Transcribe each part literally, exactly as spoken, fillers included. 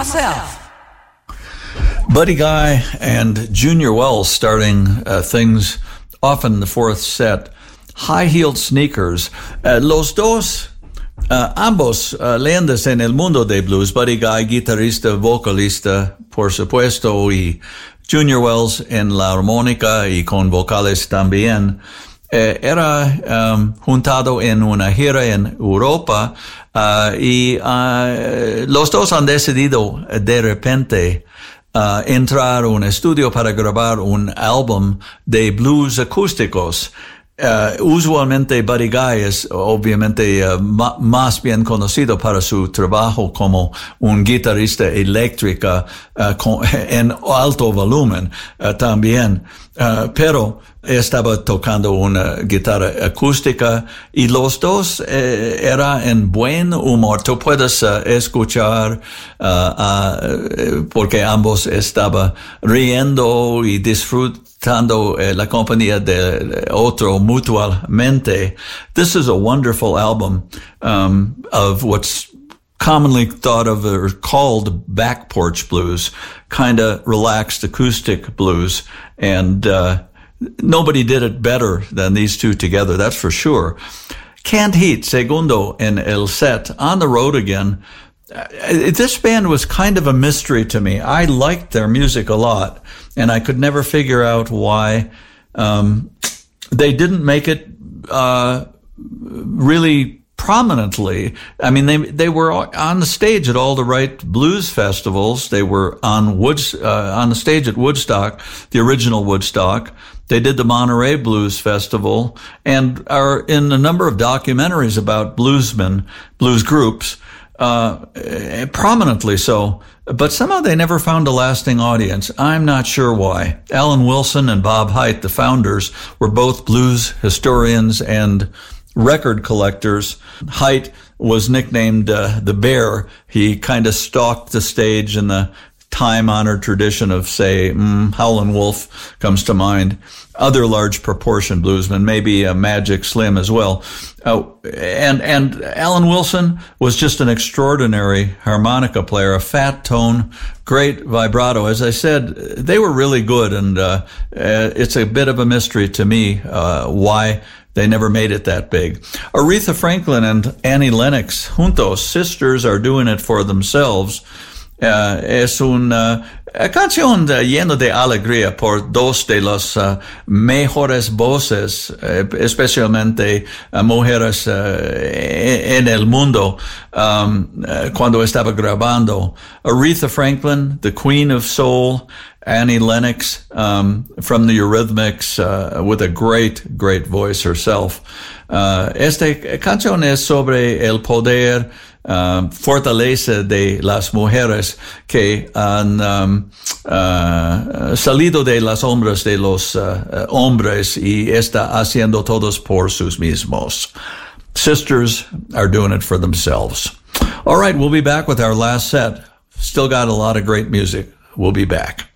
myself. Buddy Guy and Junior Wells starting uh, things off in the fourth set. High-heeled sneakers. Uh, los dos, uh, ambos uh, leyendas en el mundo de blues. Buddy Guy, guitarrista, vocalista, por supuesto, y Junior Wells en la armónica y con vocales también. Eh, era um, juntado en una gira en Europa uh, y uh, los dos han decidido de repente uh, entrar a un estudio para grabar un álbum de blues acústicos. Uh, usualmente Buddy Guy es obviamente uh, ma- más bien conocido para su trabajo como un guitarrista eléctrica uh, con, en alto volumen uh, también, uh, pero estaba tocando una guitarra acústica y los dos eh, era en buen humor. Tú puedes uh, escuchar uh, uh, porque ambos estaban riendo y disfrutando eh, la compañía de otro mutuamente. This is a wonderful album um, of what's commonly thought of or called back porch blues, kind of relaxed acoustic blues, and uh nobody did it better than these two together, that's for sure. Canned Heat, segundo en el set, on the road again. Uh, this band was kind of a mystery to me. I liked their music a lot, and I could never figure out why um, they didn't make it uh, really prominently. I mean, they they were on the stage at all the right blues festivals. They were on Woods uh, on the stage at Woodstock, the original Woodstock. They did the Monterey Blues Festival and are in a number of documentaries about bluesmen, blues groups, uh, prominently so. But somehow they never found a lasting audience. I'm not sure why. Alan Wilson and Bob Haidt, the founders, were both blues historians and record collectors. Haidt was nicknamed uh, the Bear. He kind of stalked the stage in the time-honored tradition of, say, mm, Howlin' Wolf comes to mind. Other large proportion bluesmen, maybe uh, Magic Slim as well. Uh, and and Alan Wilson was just an extraordinary harmonica player, a fat tone, great vibrato. As I said, they were really good, and uh, uh, it's a bit of a mystery to me uh, why they never made it that big. Aretha Franklin and Annie Lennox, juntos, sisters, are doing it for themselves. Uh, es una uh, canción uh, llena de alegría por dos de las uh, mejores voces, uh, especialmente uh, mujeres uh, en el mundo, um, uh, cuando estaba grabando. Aretha Franklin, the Queen of Soul, Annie Lennox, um, from the Eurythmics, uh, with a great, great voice herself. Uh, esta canción es sobre el poder, Uh, fortaleza de las mujeres que han um, uh, salido de las sombras de los uh, hombres y está haciendo todos por sus mismos. Sisters are doing it for themselves. All right, we'll be back with our last set. Still got a lot of great music. We'll be back.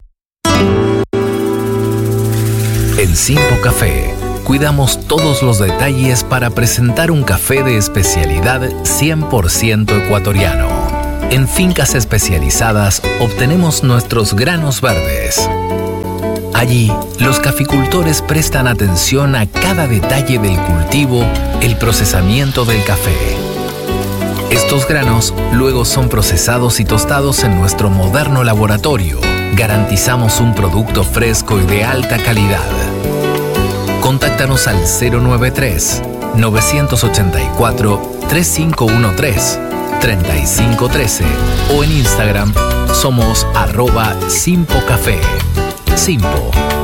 En Simpo Café cuidamos todos los detalles para presentar un café de especialidad cien por ciento ecuatoriano. En fincas especializadas obtenemos nuestros granos verdes. Allí, los caficultores prestan atención a cada detalle del cultivo, el procesamiento del café. Estos granos luego son procesados y tostados en nuestro moderno laboratorio. Garantizamos un producto fresco y de alta calidad. Contáctanos al cero noventa y tres, novecientos ochenta y cuatro, treinta y cinco trece, treinta y cinco trece o en Instagram somos arroba Simpo Café. Simpo,